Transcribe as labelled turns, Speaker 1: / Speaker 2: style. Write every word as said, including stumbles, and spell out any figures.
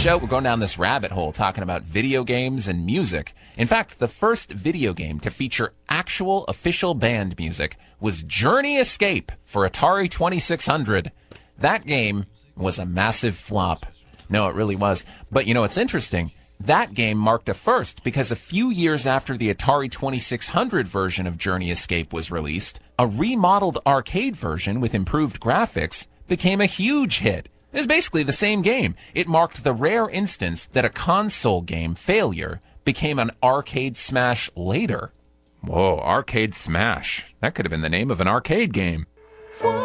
Speaker 1: show, we're going down this rabbit hole talking about video games and music. In fact, the first video game to feature actual official band music was Journey Escape for Atari twenty-six hundred. That game was a massive flop. No, it really was. But you know, it's interesting. That game marked a first because a few years after the Atari twenty-six hundred version of Journey Escape was released, a remodeled arcade version with improved graphics became a huge hit. It's basically the same game. It marked the rare instance that a console game failure became an arcade smash later. Whoa, arcade smash. That could have been the name of an arcade game.